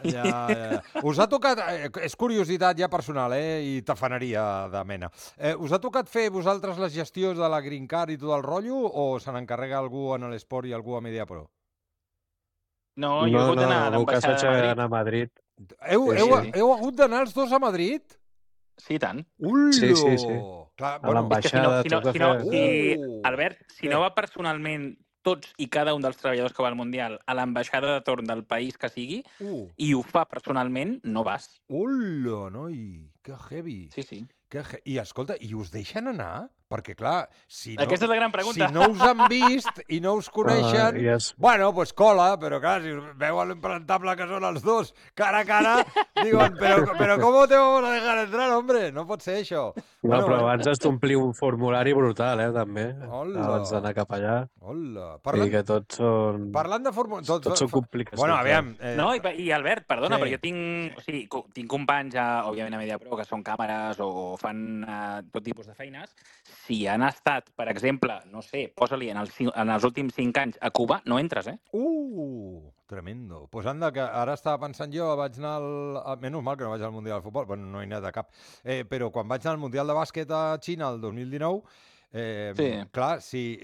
Ja. Us ha tocat, és curiositat ja personal, i tafaneria de mena. Us ha tocat fer vosaltres les gestions de la Green Card i tot el rotllo, o se n'encarrega algú en l'esport i algú a Mediapro? No, jo he No, hagut no, d'anar a el meu cas l'ambaixada vaig de Madrid. anar a Madrid. Heu, Sí, heu, sí. heu hagut d'anar els dos a Madrid? Sí, i tant. Ullo! Sí. Clar, A És que si no, l'ambaixada, si no, t'has de si no, fer... si, Uh! Albert, si Què? no va personalment tots i cada un dels treballadors que va al Mundial a l'ambaixada de torn del país que sigui i ho fa personalment, no vas. Ullo, noi, que heavy. Sí, sí. I escolta, i us deixen anar? Perquè, clar, si Aquesta és la gran pregunta. si no us han vist i no us coneixen, bueno, pues cola, però clar, si veuen l'implantable que són els dos, cara a cara, diuen, però ¿cómo te vamos a dejar entrar, hombre? No pot ser això. No, però abans has d'omplir un formulari brutal, també, abans d'anar cap allà. Hola. I que tots són... Parlant de formulari... Tots són complicacions. Bueno, aviam... No, i Albert, perdona, Sí. perquè jo tinc companys, òbviament, a Mediapro, que són càmeres o fan tot tipus de feines. Si han estat, per exemple, no sé, posa-li en els últims 5 anys a Cuba, no entres, eh? Tremendo. Pues anda, que ara estava pensant jo, vaig anar menys mal que no vaig al Mundial de Futbol, bueno, no he anat a cap, però quan vaig anar al Mundial de Bàsquet a Xina el 2019, clar,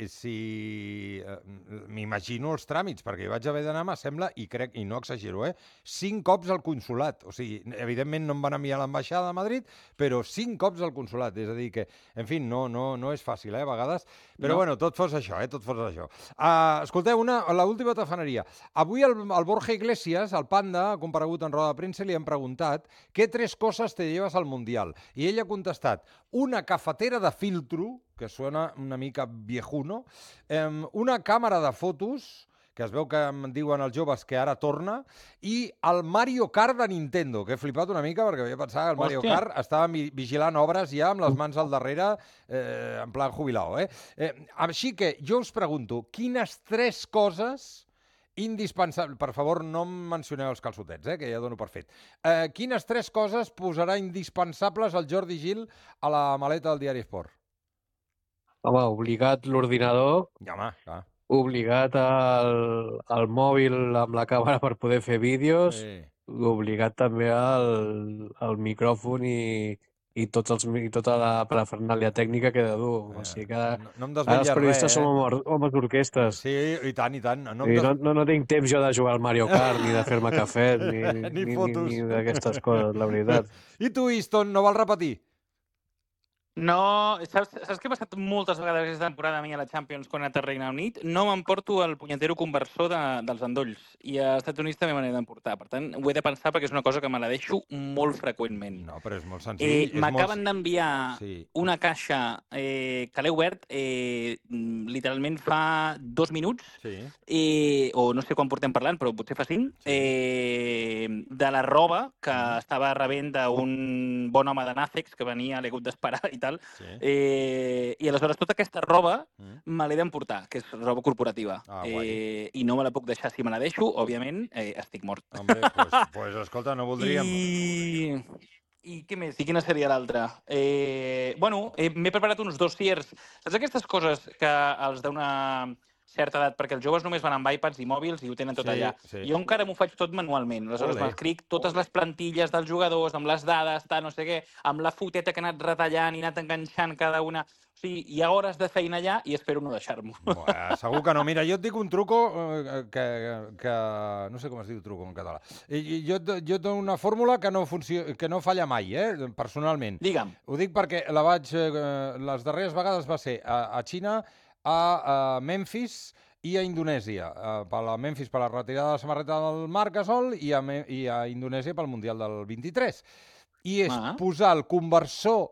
m'imagino els tràmits, perquè hi vaig haver d'anar, me sembla, i crec, i no exagero, 5 cops al consulat. O sigui, evidentment no em van enviar a l'ambaixada de Madrid, però 5 cops al consulat. És a dir que, en fi, no és fàcil, a vegades. Però, bueno, tot fos això, tot fos això. Escolteu, l'última tafaneria. Avui el Borja Iglesias, el Panda, ha comparegut en roda de premsa i li han preguntat ¿qué 3 cosas te llevas al Mundial? I ell ha contestat, una cafetera de filtro, que suena una mica viejuno, una càmera de fotos, que es veu que em diuen els joves que ara torna, i el Mario Kart de Nintendo, que he flipat una mica perquè havia pensat que el Mario Kart estava vigilant obres ja amb les mans al darrere, en plan jubilao. Així que jo us pregunto, quines 3 coses indispensables... Per favor, no em mencioneu els calçotets, que ja dono per fet. Quines 3 coses posarà indispensables el Jordi Gil a la maleta del Diari Esport? Home, obligat l'ordinador. Home, clar. Obligat el mòbil amb la càmera per poder fer vídeos. Obligat també el micròfon i tota la parafernàlia tècnica que he de dur. O sigui que no em ara els desvetlles periodistes res, som homes d'orquestres. Sí, i tant, i tant. No tinc temps jo de jugar al Mario Kart, ni de fer-me cafè, ni fotos. ni d'aquestes coses, la veritat. I tu, Easton, no vols repetir? No, saps què ha passat moltes vegades aquesta temporada a mi a la Champions quan he anat a Regne Unit? No m'emporto el punyetero conversor dels endolls. I als Estats Units també me n'he d'emportar. Per tant, ho he de pensar perquè és una cosa que me la deixo molt freqüentment. No, però és molt senzill. M'acaben d'enviar una caixa que l'he obert literalment fa 2 minuts, o no sé quan portem parlant, però potser fa 5, de la roba que estava rebent d'un bon home de Nàcex que venia, l'he hagut d'esperar i tal. I aleshores tota aquesta roba me l'he d'emportar, que és roba corporativa. I no me la puc deixar. Si me la deixo, òbviament, estic mort. Hombre, pues escolta, no voldríem... I què més? I quina seria l'altra? M'he preparat uns dossiers. Saps aquestes coses que els d'una certa edat, perquè els joves només van amb iPads i mòbils i ho tenen tot allà. Jo encara m'ho faig tot manualment. Aleshores m'escric totes les plantilles dels jugadors, amb les dades, no sé què, amb la foteta que he anat retallant i he anat enganxant cada una. O sigui, hi ha hores de feina allà i espero no deixar-m'ho. Segur que no. Mira, jo et dic un truco que no sé com es diu truco en català. Jo et dono una fórmula que no falla mai, personalment. Digue'm. Ho dic perquè les darreres vegades va ser a Xina, a Memphis i a Indonèsia. A Memphis per la retirada de la samarreta del Marc Gasol i a Indonèsia pel Mundial del 23. I és posar el conversor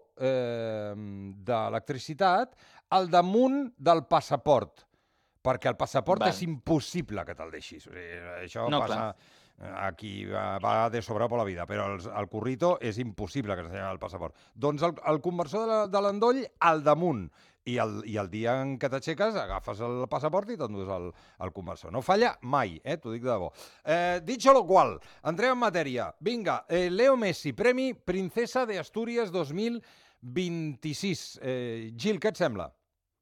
d'electricitat al damunt del passaport, perquè el passaport és impossible que te'l deixis. Això passa... Aquí va de sobrar per la vida, però el currito és impossible que s'ensenyi el passaport. Doncs el conversor de l'endoll al damunt. I el dia en què t'aixeques agafes el passaport i t'endús el conversor. No falla mai, t'ho dic de debò. Dicho lo cual, entrem en matèria. Vinga, Leo Messi, Premi Princesa de Astúries 2026. Gil, què et sembla?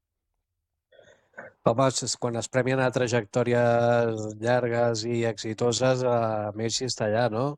Home, quan es premien a trajectòries llargues i exitoses, Messi està allà, no?